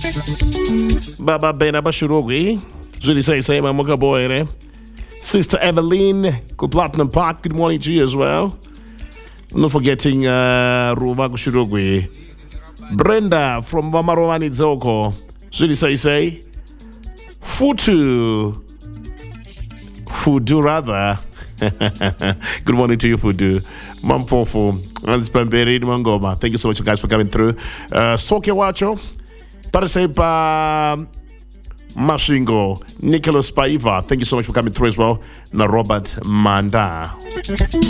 Baba Bena Bashurogwi. Julie say my mocha boy, eh? Sister Evelyn, good Platinum Park. Good morning to you as well. Not forgetting Ruva Kushurogwi. Brenda from Mamarowani Zoko. Julie say Futu rather. Good morning to you, Fudu. Mampofu. Anspamberi Mangoma. Thank you so much, guys, for coming through. Soke Wacho. Parasepa Mashingo. Nicholas Paiva. Thank you so much for coming through as well. Na Robert Manda.